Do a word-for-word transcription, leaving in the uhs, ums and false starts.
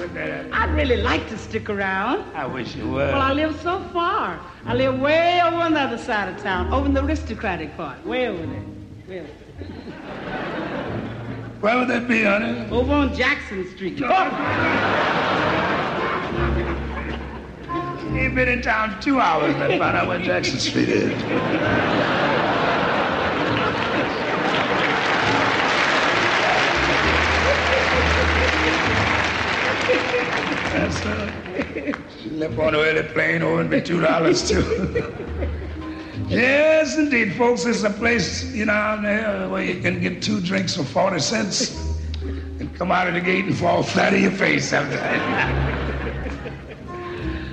I'd really like to stick around. I wish you would. Well, I live so far. I live way over on the other side of town, over in the aristocratic part, way over there. Way over there. Where would that be, honey? Over on Jackson Street. You ain't been in town for two hours and find out where Jackson Street is. That's uh, she left on the early plane over and be two dollars too. Yes, indeed, folks. It's a place, you know, out there where you can get two drinks for forty cents and come out of the gate and fall flat in your face after that.